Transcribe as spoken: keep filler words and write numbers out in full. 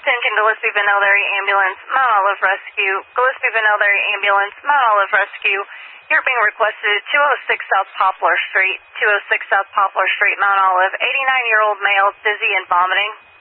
attention, Gillespie Van Elderry Ambulance, Mount Olive Rescue. Gillespie Van Elderry Ambulance, Mount Olive Rescue. You're being requested two oh six South Poplar Street, two oh six South Poplar Street, Mount Olive. eighty-nine-year-old male, dizzy and vomiting.